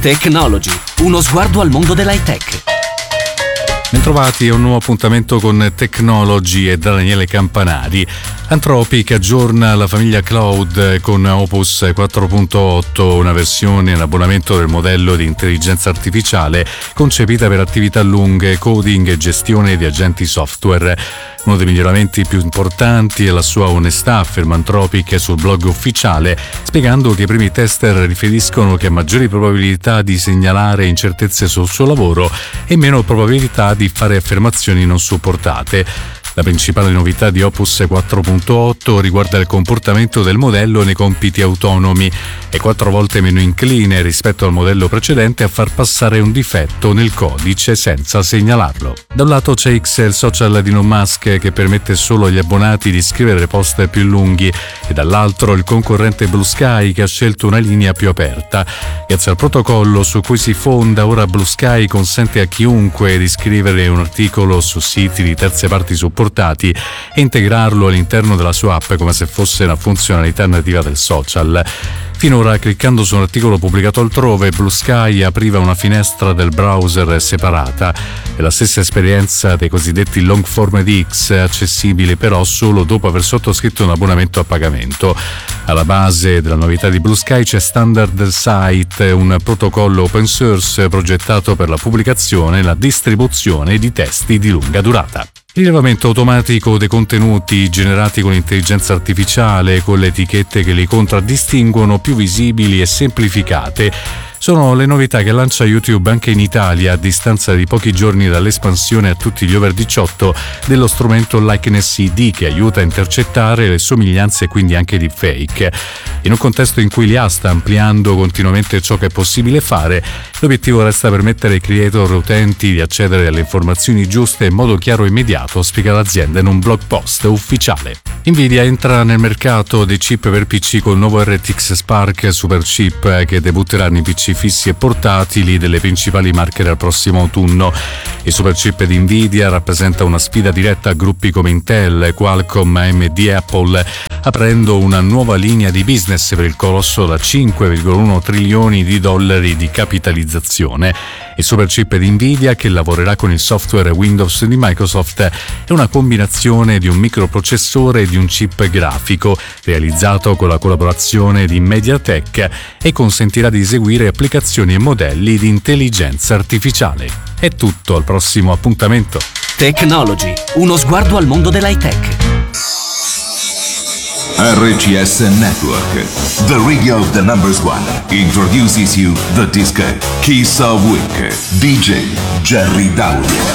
Technology, uno sguardo al mondo dell'high tech. Bentrovati a un nuovo appuntamento con Technology e da Daniele Campanari. Anthropic aggiorna la famiglia Cloud con Opus 4.8, una versione in abbonamento del modello di intelligenza artificiale concepita per attività lunghe, coding e gestione di agenti software. Uno dei miglioramenti più importanti è la sua onestà, afferma Anthropic sul blog ufficiale, spiegando che i primi tester riferiscono che ha maggiori probabilità di segnalare incertezze sul suo lavoro e meno probabilità di fare affermazioni non supportate. La principale novità di Opus 4.8 riguarda il comportamento del modello nei compiti autonomi. È 4 volte meno incline rispetto al modello precedente a far passare un difetto nel codice senza segnalarlo. Da un lato c'è X, il social di Elon Musk, che permette solo agli abbonati di scrivere post più lunghi, e dall'altro il concorrente Blue Sky, che ha scelto una linea più aperta. Grazie al protocollo su cui si fonda, ora Blue Sky consente a chiunque di scrivere un articolo su siti di terze parti supportate e integrarlo all'interno della sua app come se fosse una funzionalità nativa del social. Finora, cliccando su un articolo pubblicato altrove, Blue Sky apriva una finestra del browser separata. È la stessa esperienza dei cosiddetti long form di X, accessibile però solo dopo aver sottoscritto un abbonamento a pagamento. Alla base della novità di Blue Sky c'è Standard Site, un protocollo open source progettato per la pubblicazione e la distribuzione di testi di lunga durata. Il rilevamento automatico dei contenuti generati con intelligenza artificiale, con le etichette che li contraddistinguono, più visibili e semplificate, sono le novità che lancia YouTube anche in Italia a distanza di pochi giorni dall'espansione a tutti gli over 18 dello strumento Likeness ID, che aiuta a intercettare le somiglianze e quindi anche deepfake. In un contesto in cui l'IA sta ampliando continuamente ciò che è possibile fare, l'obiettivo resta permettere ai creator utenti di accedere alle informazioni giuste in modo chiaro e immediato, spiega l'azienda in un blog post ufficiale. Nvidia entra nel mercato dei chip per PC col nuovo RTX Spark Superchip, che debutterà nei PC fissi e portatili delle principali marche dal prossimo autunno. Il superchip di Nvidia rappresenta una sfida diretta a gruppi come Intel, Qualcomm, AMD e Apple, aprendo una nuova linea di business per il colosso da 5,1 trilioni di dollari di capitalizzazione. Il superchip di Nvidia, che lavorerà con il software Windows di Microsoft, è una combinazione di un microprocessore e di un chip grafico, realizzato con la collaborazione di MediaTek, e consentirà di eseguire applicazioni e modelli di intelligenza artificiale. È tutto, al prossimo appuntamento. Technology, uno sguardo al mondo dell'high tech. RCS Network, the radio of the numbers one, introduces you the disco Kiss of Week, DJ Jerry Daudio.